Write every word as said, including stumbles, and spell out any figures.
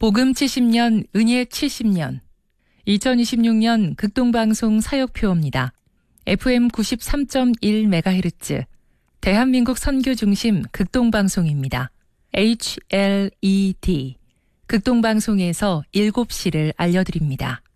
복음 칠십 년, 은혜 칠십 년. 이천이십육 년 극동방송 사역표입니다. 에프엠 구십삼 점 일 메가헤르츠. 대한민국 선교 중심 극동방송입니다. 에이치엘이디. 극동방송에서 일곱 시를 알려드립니다.